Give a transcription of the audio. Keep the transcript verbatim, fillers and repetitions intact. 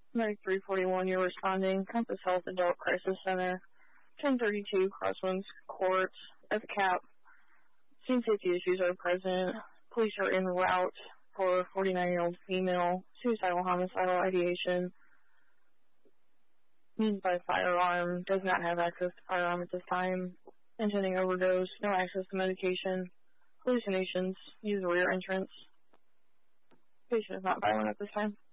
Medic three forty-one, you're responding. Compass Health Adult Crisis Center. ten thirty-two, Crosswinds Court. At the cap. Scene safety issues are present. Police are en route for a forty-nine-year-old female. Suicidal homicidal ideation. Used by firearm. Does not have access to firearm at this time. Intending overdose. No access to medication. Hallucinations. Use the rear entrance. Patient is not violent at this time.